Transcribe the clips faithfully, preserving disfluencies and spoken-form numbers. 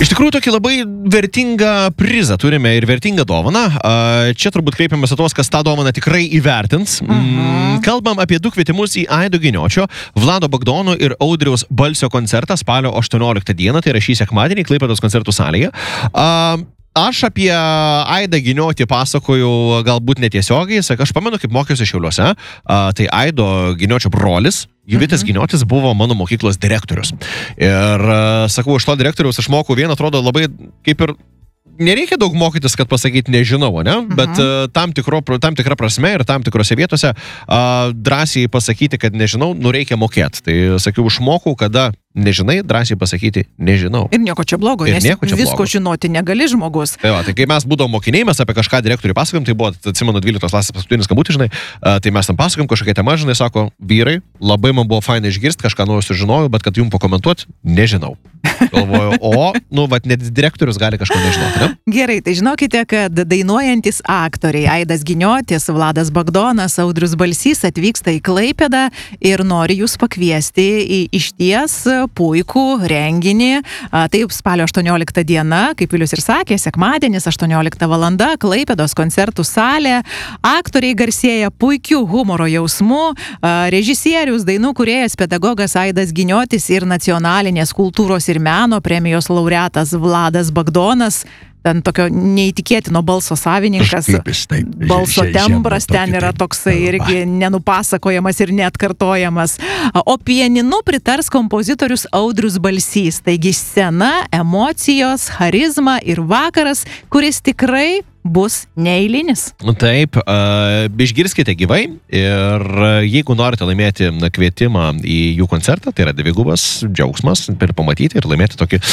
Iš tikrųjų, tokį labai vertingą prizą turime ir vertingą dovaną. Čia turbūt kreipiamės į tos, kas tą dovaną tikrai įvertins. Mhm. Kalbam apie du kvietimus į Aido Giniočio, Vlado Bagdono ir Audriaus Balsio koncertą spalio aštuonioliktą dieną, tai yra šį sekmadienį Klaipėdos koncertų salėje. Aš apie Aidą Giniotį pasakoju galbūt netiesiogiai, aš pamenu, kaip mokiausi Šiauliuose, tai Aido Giniočio brolis, Juvitas Giniotis buvo mano mokyklos direktorius. Ir sakau, iš to direktoriaus aš mokau vieną, atrodo, labai kaip ir nereikia daug mokytis, kad pasakyti nežinau, ne? Bet uh, tam, tikro, tam tikra prasme ir tam tikrose vietose uh, drąsiai pasakyti, kad nežinau, nu reikia mokėti. Tai sakiau, išmokau, kada nežinai, drąsiai pasakyti nežinau. Ir nieko čia blogo, ir nes čia visko blogo. Žinoti negali žmogus. Tai, va, tai kai mes būdavom mokiniai, mes apie kažką direktoriui pasakojom, tai buvo, atsimenu, dvyliktos klasės paskutinis skambutį, žinai, uh, tai mes tam pasakojom kažkokia tema, žinai, sako, vyrai, labai man buvo fainai išgirsti, kažką naujo sužinojau, bet kad jums pakomentuoti, nežinau. Galvoju, o, nu, vat, net direktorius gali kažko nežinoti, ne? Gerai, tai žinokite, kad dainuojantis aktoriai Aidas Giniotis, Vladas Bagdonas, Audrius Balsys atvyksta į Klaipėdą ir nori jūs pakviesti į išties puikų renginį. Taip, spalio aštuoniolikta diena, kaip Vilius ir sakė, sekmadienis, aštuoniolikta valanda, Klaipėdos koncertų salė. Aktoriai garsėja puikiu humoro jausmu, režisierius, dainų kūrėjas, pedagogas Aidas Giniotis ir nacionalinės kultūros ir meno premijos laureatas Vladas Bagdonas. Ten tokio neįtikėtino balso savininkas, balso tembras ten yra toksai irgi nenupasakojamas ir neatkartojamas. O pianinu pritars kompozitorius Audrius Balsys. Taigi scena, emocijos, charizma ir vakaras, kuris tikrai bus neeilinis. Taip, uh, išgirskite gyvai ir jeigu norite laimėti kvietimą į jų koncertą, tai yra dvigubas džiaugsmas ir pamatyti ir laimėti tokį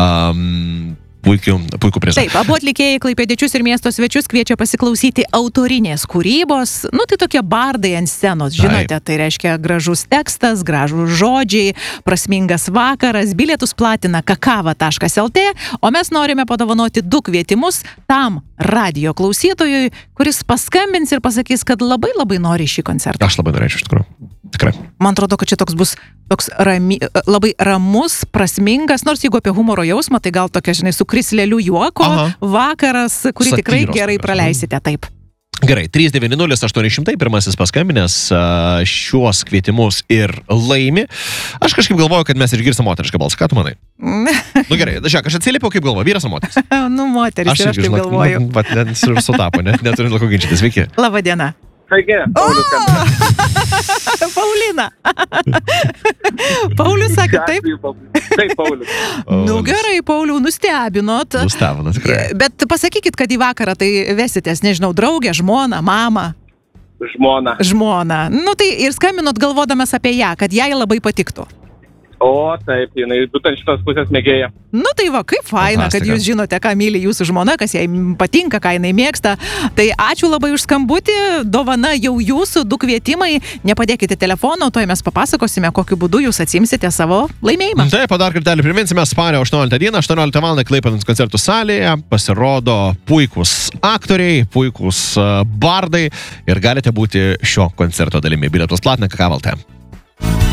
um, Puikių, puikų prizą. Taip, abu atlikėjai klaipėdiečius ir miesto svečius kviečia pasiklausyti autorinės kūrybos. Nu, tai tokie bardai ant scenos, žinote, Taip. Tai reiškia gražus tekstas, gražus žodžiai, prasmingas vakaras, bilietus platina kakava taškas lt, o mes norime padovanoti du kvietimus tam radijo klausytojui, kuris paskambins ir pasakys, kad labai labai nori šį koncertą. Aš labai norėčiau, iš tikrųjų. Tikrai. Man atrodo, kad čia toks bus toks rami, labai ramus, prasmingas, nors jeigu apie humoro jausmą, tai gal tokia, žinai, su krisleliu juoko Aha. vakaras, kurį Satyros, tikrai gerai tokios. Praleisite, taip. Gerai, trys devyni nulis aštuoni šimtai, pirmasis paskambinęs šiuos kvietimus ir laimi. Aš kažkaip galvoju, kad mes išgirsim moterišką balsą. Ką tu manai? Nu gerai, žiūrėk, aš atsiliepiau, kaip galvoju, vyras ar moteris? Nu, moteris, aš, ir aš taip žinok, galvoju. Nu, vat, net sutapo, net neturim laiko ginčytis. Sveiki. Labą dieną. Sveiki, Paulius. Paulina. Paulius sakė, taip? Taip, Paulius. Nu gerai, Pauliau, nustebinot. Nustebinot, tikrai. Bet pasakykit, kad į vakarą tai vesitės, nežinau, draugę, žmoną, mamą. Žmona. Žmona. Nu tai ir skambinot galvodamas apie ją, kad jai labai patiktų. O, taip, jinai būtent šitos pusės mėgėja. Nu tai va, kaip faina, Fantastika. Kad jūs žinote, ką myli jūsų žmona, kas jai patinka, ką jinai mėgsta. Tai ačiū labai už skambutį, dovana jau jūsų, du kvietimai. Nepadėkite telefono, toj mes papasakosime, kokiu būdu jūs atsimsite savo laimėjimą. Taip, dar kartelį priminsime, spalio aštuonioliktą dieną, aštuonioliktą valandą Klaipėdos koncertų salėje pasirodo puikūs aktoriai, puikūs bardai ir galite būti šio koncerto dalimi. Bilietus platina kakava taškas lt.